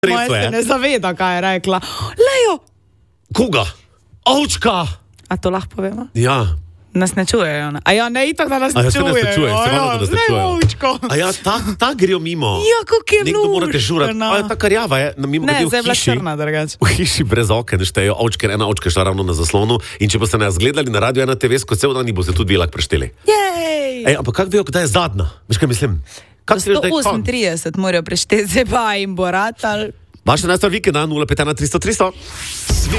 Moja se ne zaveda, kaj je rekla. Lejo! Koga? Ovčka! A to lahko povemo? Ja. Nas ne čujejo. A ja, ne, itak da nas ne čujejo. Se valjda, da nas ne Lejo, čujejo. ovčko. A ja, ta grejo mimo. Ja, kako je Nekdo morate žurati. A ja, ta karjava je, mimo Ne, grede zdaj je v bila hiši. črna, drugače. V hiši brez oken štejo ovčke, ena ovčka je šla ravno na zaslonu in če boste nas gledali na Radio 1 TV, skozi cel dan jih boste tudi velak prešteli. Jej! Ej, ampak kako vejo, kdaj je zadnja? Veš, kaj mislim? Kako si veš, da je konc? 138 morajo prešteti, zdaj pa jim bo ratal. Vaša najstar vikenda 051 300 300.